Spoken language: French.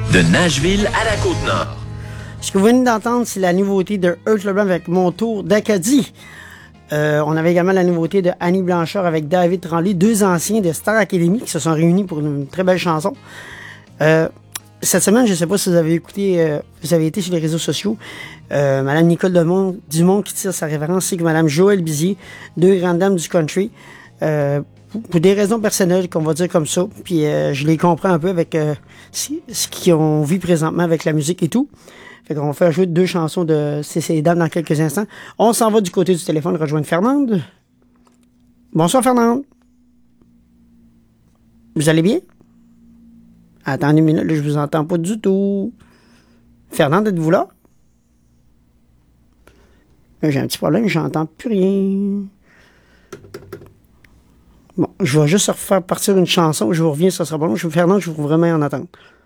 De Nashville à la Côte-Nord. Ce que vous venez d'entendre, c'est la nouveauté de Earth Leblanc avec Mon Tour d'Acadie. On avait également la nouveauté de Annie Blanchard avec David Tremblay, deux anciens de Star Academy qui se sont réunis pour une très belle chanson. Cette semaine, je ne sais pas si vous avez écouté, vous avez été sur les réseaux sociaux, Madame Nicole Dumont qui tire sa révérence, c'est que Madame Joëlle Bizier, deux grandes dames du country, pour des raisons personnelles, qu'on va dire comme ça, puis je les comprends un peu avec ce qu'ils ont vu présentement avec la musique et tout. Fait qu'on va faire jouer deux chansons de ces dames dans quelques instants. On s'en va du côté du téléphone rejoindre Fernande. Bonsoir Fernande. Vous allez bien? Attendez une minute, là, je vous entends pas du tout. Fernande, êtes-vous là? Là, j'ai un petit problème, j'entends plus rien. Bon, je vais juste refaire partir une chanson, je vous reviens, ça sera bon. Fernande, je vous remets en attente.